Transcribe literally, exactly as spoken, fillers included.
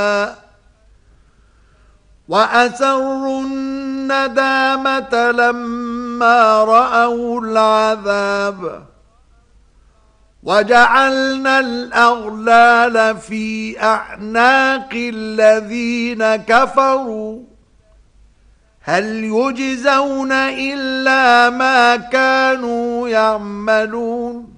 وأسروا الندامة لما رأوا العذاب وجعلنا الأغلال في أعناق الذين كفروا هل يجزون إلا ما كانوا يعملون